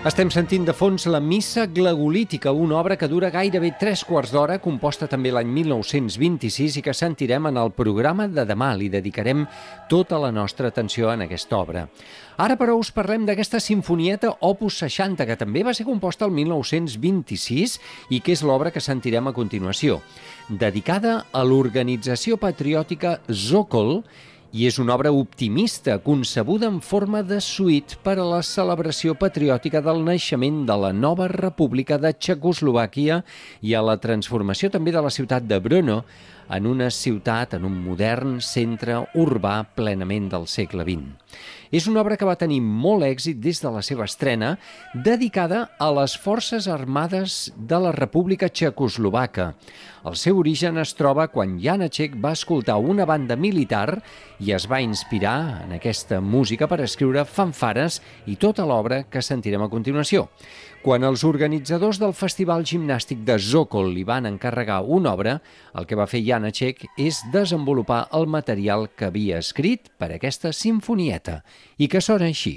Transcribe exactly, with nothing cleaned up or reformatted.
Estem sentint de fons la Missa Glagolítica, una obra que dura gairebé tres quarts d'hora, composta també l'any mil nou-cents vint-i-sis i que sentirem en el programa de demà. Li dedicarem tota la nostra atenció en aquesta obra. Ara, però, us parlem d'aquesta sinfonieta Opus seixanta, que també va ser composta el mil nou-cents vint-i-sis i que és l'obra que sentirem a continuació. Dedicada a l'organització patriòtica Sokol, i és una obra optimista, concebuda en forma de suite per a la celebració patriòtica del naixement de la nova República de Txecoslovàquia i a la transformació també de la ciutat de Brno en una ciutat, en un modern centre urbà plenament del segle vint. És una obra que va tenir molt èxit des de la seva estrena, dedicada a les forces armades de la República Txecoslovaca. El seu origen es troba quan Janáček va escoltar una banda militar i es va inspirar en aquesta música per escriure fanfares i tota l'obra que sentirem a continuació. Quan els organitzadors del Festival Gimnàstic de Sokol li van encarregar una obra, el que va fer Janáček és desenvolupar el material que havia escrit per aquesta sinfonieta i que sona així.